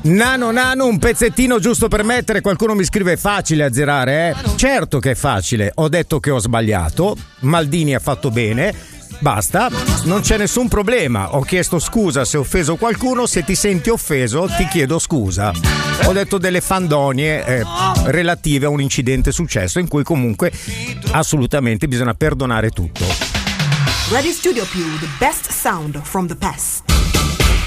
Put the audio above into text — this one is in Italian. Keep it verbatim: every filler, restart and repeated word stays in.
Nano Nano, un pezzettino giusto per mettere. Qualcuno mi scrive: è facile azzerare, eh? Certo che è facile. Ho detto che ho sbagliato, Maldini ha fatto bene, basta, non c'è nessun problema. Ho chiesto scusa se ho offeso qualcuno, se ti senti offeso ti chiedo scusa. Ho detto delle fandonie eh, relative a un incidente successo, in cui comunque assolutamente bisogna perdonare tutto. Radio Studio Più, the best sound from the past.